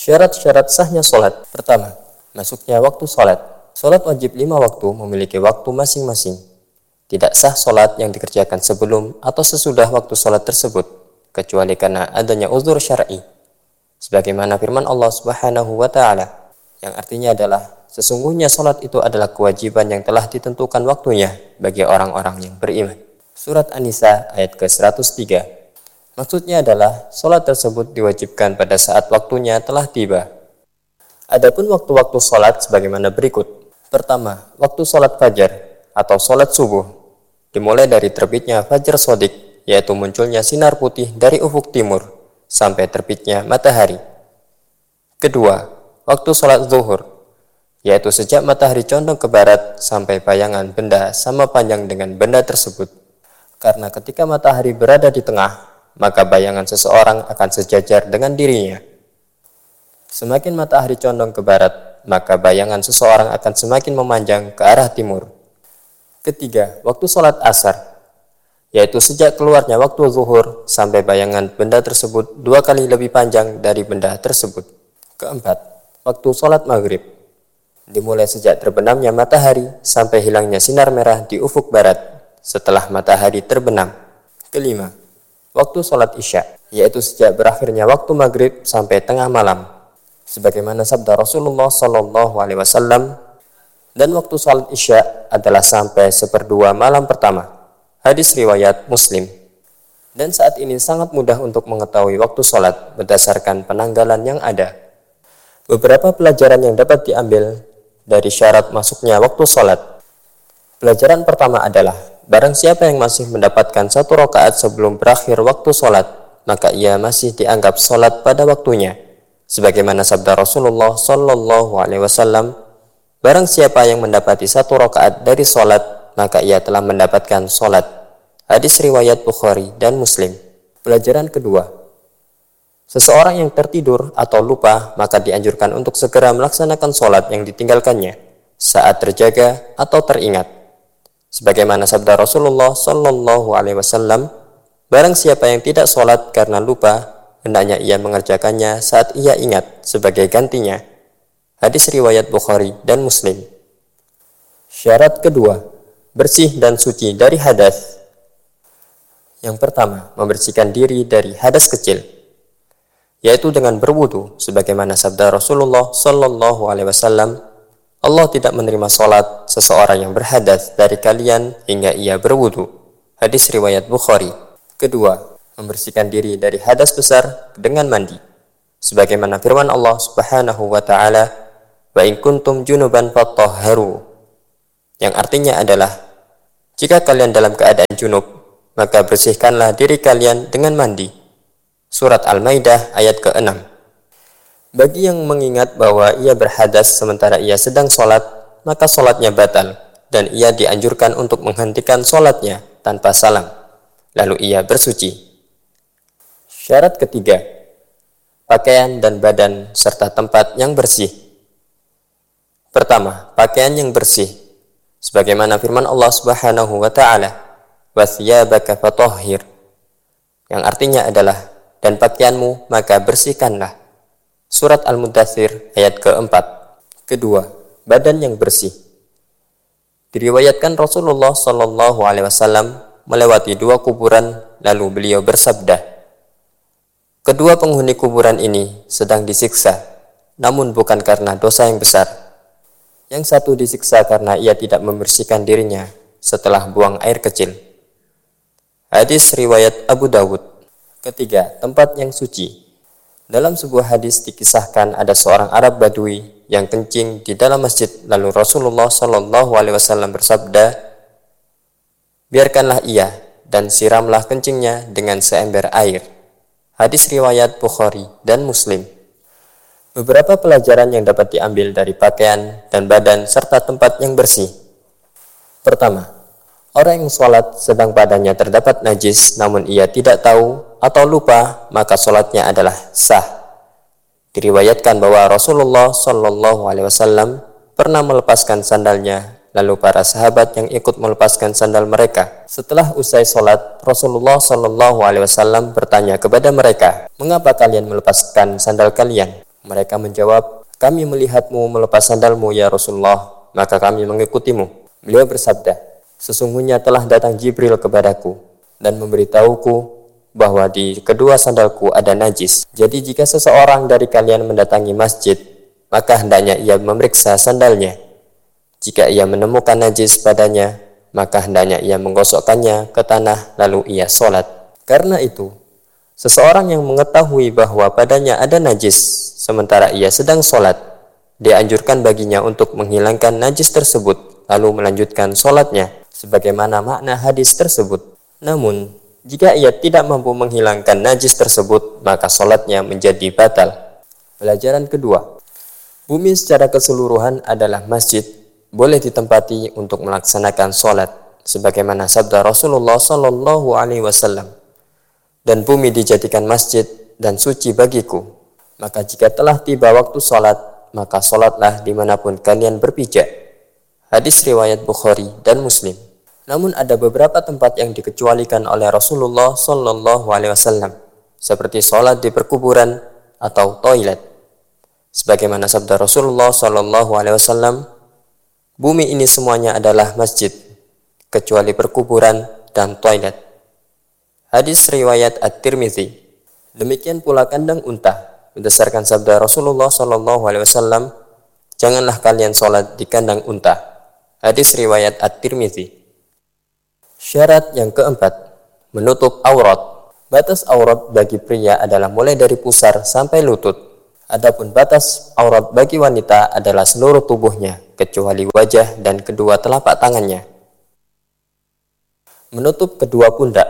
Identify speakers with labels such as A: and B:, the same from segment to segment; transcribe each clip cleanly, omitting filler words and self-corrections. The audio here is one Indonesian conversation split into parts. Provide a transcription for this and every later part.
A: Syarat-syarat sahnya sholat. Pertama, masuknya waktu sholat. Sholat wajib 5 waktu memiliki waktu masing-masing. Tidak sah sholat yang dikerjakan sebelum atau sesudah waktu sholat tersebut, kecuali karena adanya uzur syar'i. Sebagaimana firman Allah Subhanahu wa Ta'ala, yang artinya adalah sesungguhnya sholat itu adalah kewajiban yang telah ditentukan waktunya bagi orang-orang yang beriman. Surat An-Nisa ayat ke-103. Maksudnya adalah sholat tersebut diwajibkan pada saat waktunya telah tiba. Adapun waktu-waktu sholat sebagaimana berikut. Pertama, waktu sholat fajar atau sholat subuh. Dimulai dari terbitnya fajar shodiq, yaitu munculnya sinar putih dari ufuk timur, sampai terbitnya matahari. Kedua, waktu sholat zuhur, yaitu sejak matahari condong ke barat sampai bayangan benda sama panjang dengan benda tersebut. Karena ketika matahari berada di tengah, maka bayangan seseorang akan sejajar dengan dirinya. Semakin matahari condong ke barat, maka bayangan seseorang akan semakin memanjang ke arah timur. Ketiga, waktu sholat asar, yaitu sejak keluarnya waktu zuhur sampai bayangan benda tersebut 2 kali lebih panjang dari benda tersebut. Keempat, waktu sholat maghrib, dimulai sejak terbenamnya matahari sampai hilangnya sinar merah di ufuk barat setelah matahari terbenam. Kelima, waktu sholat isya, yaitu sejak berakhirnya waktu maghrib sampai tengah malam, sebagaimana sabda Rasulullah SAW. Dan waktu sholat isya adalah sampai 1/2 malam pertama. Hadis riwayat Muslim. Dan saat ini sangat mudah untuk mengetahui waktu sholat berdasarkan penanggalan yang ada. Beberapa pelajaran yang dapat diambil dari syarat masuknya waktu sholat. Pelajaran pertama adalah, barang siapa yang masih mendapatkan 1 rakaat sebelum berakhir waktu sholat, maka ia masih dianggap sholat pada waktunya. Sebagaimana sabda Rasulullah SAW, barang siapa yang mendapati 1 rakaat dari sholat, maka ia telah mendapatkan sholat. Hadis riwayat Bukhari dan Muslim. Pelajaran kedua, seseorang yang tertidur atau lupa, maka dianjurkan untuk segera melaksanakan sholat yang ditinggalkannya saat terjaga atau teringat. Sebagaimana sabda Rasulullah SAW, barang siapa yang tidak sholat karena lupa, hendaknya ia mengerjakannya saat ia ingat sebagai gantinya. Hadis riwayat Bukhari dan Muslim. Syarat kedua, bersih dan suci dari hadas. Yang pertama, membersihkan diri dari hadas kecil, yaitu dengan berwudu, sebagaimana sabda Rasulullah SAW, Allah tidak menerima sholat seseorang yang berhadas dari kalian hingga ia berwudu. Hadis riwayat Bukhari. Kedua, membersihkan diri dari hadas besar dengan mandi. Sebagaimana firman Allah Subhanahu wa Ta'ala, "Wa in kuntum junuban fatahharu." Yang artinya adalah, jika kalian dalam keadaan junub, maka bersihkanlah diri kalian dengan mandi. Surat Al-Maidah ayat ke-6. Bagi yang mengingat bahwa ia berhadas sementara ia sedang sholat, maka sholatnya batal, dan ia dianjurkan untuk menghentikan sholatnya tanpa salam, lalu ia bersuci. Syarat ketiga, pakaian dan badan serta tempat yang bersih. Pertama, pakaian yang bersih, sebagaimana firman Allah Subhanahu wa Ta'ala, "Wa thiyabaka fatahhir", yang artinya adalah, dan pakaianmu maka bersihkanlah. Surat Al-Muddathir ayat ke-4. Kedua, badan yang bersih. Diriwayatkan Rasulullah SAW melewati 2 kuburan, lalu beliau bersabda, "Kedua penghuni kuburan ini sedang disiksa, namun bukan karena dosa yang besar. Yang satu disiksa karena ia tidak membersihkan dirinya setelah buang air kecil." Hadis riwayat Abu Dawud. Ketiga, tempat yang suci. Dalam sebuah hadis dikisahkan ada seorang Arab Badui yang kencing di dalam masjid, lalu Rasulullah SAW bersabda, "Biarkanlah ia dan siramlah kencingnya dengan seember air." Hadis riwayat Bukhari dan Muslim. Beberapa pelajaran yang dapat diambil dari pakaian dan badan serta tempat yang bersih. Pertama, orang yang sholat sedang badannya terdapat najis namun ia tidak tahu atau lupa, maka sholatnya adalah sah. Diriwayatkan bahwa Rasulullah SAW pernah melepaskan sandalnya, lalu para sahabat yang ikut melepaskan sandal mereka. Setelah usai sholat, Rasulullah SAW bertanya kepada mereka, "Mengapa kalian melepaskan sandal kalian?" Mereka menjawab, "Kami melihatmu melepas sandalmu ya Rasulullah, maka kami mengikutimu." Beliau bersabda, "Sesungguhnya telah datang Jibril kepadaku dan memberitahuku bahwa di kedua sandalku ada najis. Jadi jika seseorang dari kalian mendatangi masjid, maka hendaknya ia memeriksa sandalnya. Jika ia menemukan najis padanya, maka hendaknya ia menggosokkannya ke tanah lalu ia sholat. Karena itu, seseorang yang mengetahui bahwa padanya ada najis sementara ia sedang sholat, dianjurkan baginya untuk menghilangkan najis tersebut lalu melanjutkan sholatnya sebagaimana makna hadis tersebut. Namun, jika ia tidak mampu menghilangkan najis tersebut, maka sholatnya menjadi batal." Pelajaran kedua, bumi secara keseluruhan adalah masjid, boleh ditempati untuk melaksanakan sholat, sebagaimana sabda Rasulullah Sallallahu Alaihi Wasallam, "Dan bumi dijadikan masjid dan suci bagiku. Maka jika telah tiba waktu sholat, maka sholatlah dimanapun kalian berpijak." Hadis riwayat Bukhari dan Muslim. Namun ada beberapa tempat yang dikecualikan oleh Rasulullah Sallallahu Alaihi Wasallam, seperti sholat di perkuburan atau toilet. Sebagaimana sabda Rasulullah Sallallahu Alaihi Wasallam, "Bumi ini semuanya adalah masjid, kecuali perkuburan dan toilet." Hadis riwayat At-Tirmidzi. Demikian pula kandang unta, berdasarkan sabda Rasulullah Sallallahu Alaihi Wasallam, "Janganlah kalian sholat di kandang unta." Hadis riwayat At-Tirmidzi. Syarat yang keempat, menutup aurat. Batas aurat bagi pria adalah mulai dari pusar sampai lutut. Adapun batas aurat bagi wanita adalah seluruh tubuhnya, kecuali wajah dan kedua telapak tangannya. Menutup kedua pundak.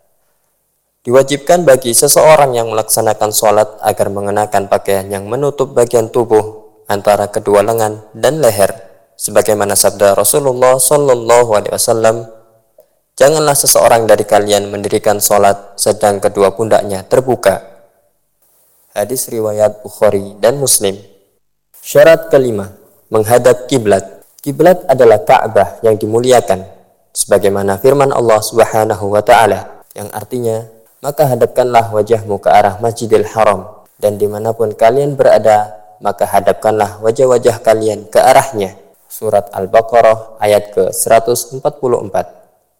A: Diwajibkan bagi seseorang yang melaksanakan sholat agar mengenakan pakaian yang menutup bagian tubuh antara kedua lengan dan leher, sebagaimana sabda Rasulullah Sallallahu Alaihi Wasallam, "Janganlah seseorang dari kalian mendirikan sholat sedang kedua pundaknya terbuka." Hadis riwayat Bukhari dan Muslim. Syarat kelima, menghadap kiblat. Kiblat adalah Ka'bah yang dimuliakan, sebagaimana firman Allah Subhanahu wa Ta'ala, yang artinya, "Maka hadapkanlah wajahmu ke arah Masjidil Haram, dan dimanapun kalian berada, maka hadapkanlah wajah-wajah kalian ke arahnya." Surat Al-Baqarah ayat ke-144.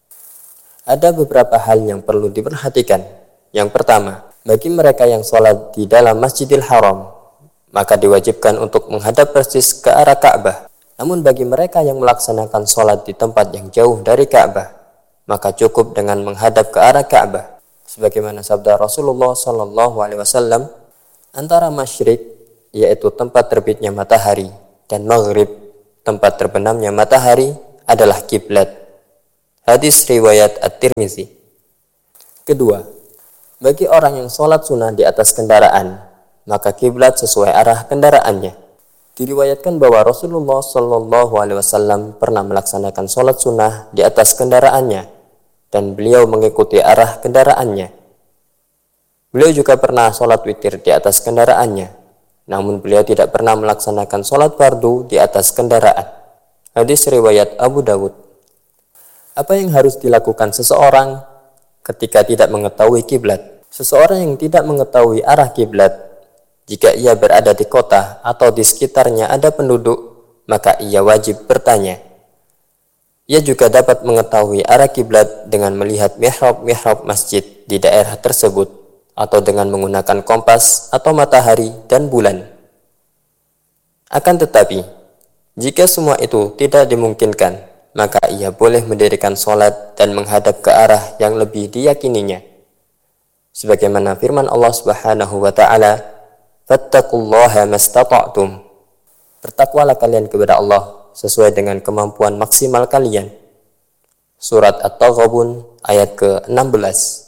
A: Ada beberapa hal yang perlu diperhatikan. Yang pertama, bagi mereka yang sholat di dalam Masjidil Haram, maka diwajibkan untuk menghadap persis ke arah Ka'bah. Namun bagi mereka yang melaksanakan sholat di tempat yang jauh dari Ka'bah, maka cukup dengan menghadap ke arah Ka'bah. Sebagaimana sabda Rasulullah Sallallahu Alaihi Wasallam, "Antara masyrik, yaitu tempat terbitnya matahari, dan maghrib, tempat terbenamnya matahari, adalah kiblat." Hadis riwayat At-Tirmidzi. Kedua, bagi orang yang sholat sunnah di atas kendaraan, maka kiblat sesuai arah kendaraannya. Diriwayatkan bahwa Rasulullah Shallallahu Alaihi Wasallam pernah melaksanakan sholat sunnah di atas kendaraannya, dan beliau mengikuti arah kendaraannya. Beliau juga pernah sholat witir di atas kendaraannya, namun beliau tidak pernah melaksanakan sholat fardu di atas kendaraan. Hadis riwayat Abu Dawud. Apa yang harus dilakukan seseorang ketika tidak mengetahui kiblat? Seseorang yang tidak mengetahui arah kiblat, jika ia berada di kota atau di sekitarnya ada penduduk, maka ia wajib bertanya. Ia juga dapat mengetahui arah kiblat dengan melihat mihrab-mihrab masjid di daerah tersebut, atau dengan menggunakan kompas atau matahari dan bulan. Akan tetapi, jika semua itu tidak dimungkinkan, maka ia boleh mendirikan sholat dan menghadap ke arah yang lebih diyakininya. Sebagaimana firman Allah Subhanahu wa Ta'ala, "Fattaqullaha mastata'tum." Bertakwalah kalian kepada Allah sesuai dengan kemampuan maksimal kalian. Surat At-Taghabun ayat ke-16.